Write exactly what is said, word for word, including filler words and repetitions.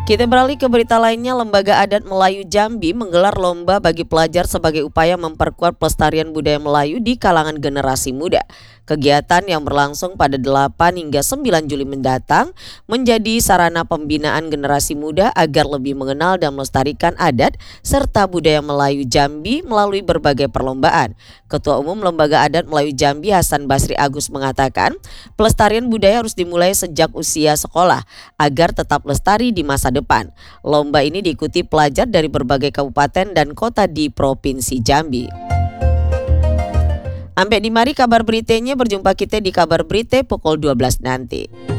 Kita beralih ke berita lainnya, Lembaga Adat Melayu Jambi menggelar lomba bagi pelajar sebagai upaya memperkuat pelestarian budaya Melayu di kalangan generasi muda. Kegiatan yang berlangsung pada delapan hingga sembilan Juli mendatang menjadi sarana pembinaan generasi muda agar lebih mengenal dan melestarikan adat serta budaya Melayu Jambi melalui berbagai perlombaan. Ketua Umum Lembaga Adat Melayu Jambi Hasan Basri Agus mengatakan, pelestarian budaya harus dimulai sejak usia sekolah agar tetap lestari di masa depan. Lomba ini diikuti pelajar dari berbagai kabupaten dan kota di Provinsi Jambi. Sampai di mari kabar beritanya, berjumpa kita di kabar berita pukul dua belas nanti.